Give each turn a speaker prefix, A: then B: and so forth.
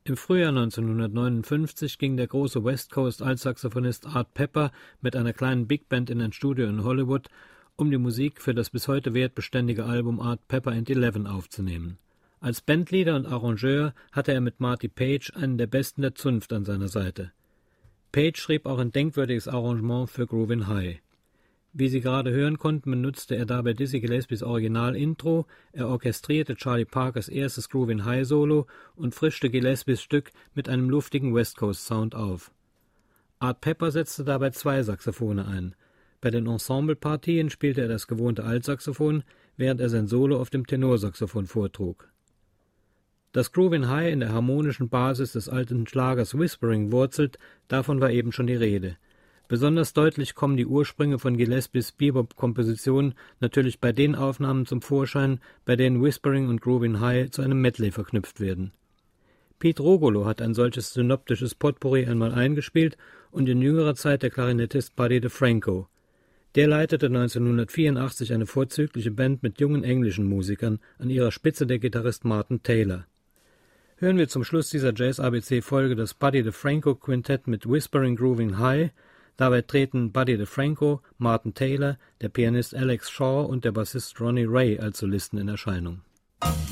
A: Im Frühjahr 1959 ging der große West Coast Altsaxophonist Art Pepper mit einer kleinen Big Band in ein Studio in Hollywood, um die Musik für das bis heute wertbeständige Album Art Pepper and 11 aufzunehmen. Als Bandleader und Arrangeur hatte er mit Marty Page einen der Besten der Zunft an seiner Seite. Page schrieb auch ein denkwürdiges Arrangement für Groovin' High. Wie Sie gerade hören konnten, benutzte er dabei Dizzy Gillespies Original-Intro, er orchestrierte Charlie Parkers erstes Groovin' High Solo und frischte Gillespies Stück mit einem luftigen West Coast Sound auf. Art Pepper setzte dabei 2 Saxophone ein. Bei den Ensemble-Partien spielte er das gewohnte Altsaxophon, während er sein Solo auf dem Tenorsaxophon vortrug. Dass Groovin' High in der harmonischen Basis des alten Schlagers Whispering wurzelt, davon war eben schon die Rede. Besonders deutlich kommen die Ursprünge von Gillespies Bebop-Kompositionen natürlich bei den Aufnahmen zum Vorschein, bei denen Whispering und Groovin' High zu einem Medley verknüpft werden. Pete Rugolo hat ein solches synoptisches Potpourri einmal eingespielt und in jüngerer Zeit der Klarinettist Buddy DeFranco. Der leitete 1984 eine vorzügliche Band mit jungen englischen Musikern, an ihrer Spitze der Gitarrist Martin Taylor. Hören wir zum Schluss dieser Jazz-ABC-Folge das Buddy DeFranco Quintett mit Whispering Groovin' High. Dabei treten Buddy DeFranco, Martin Taylor, der Pianist Alex Shaw und der Bassist Ronnie Ray als Solisten in Erscheinung.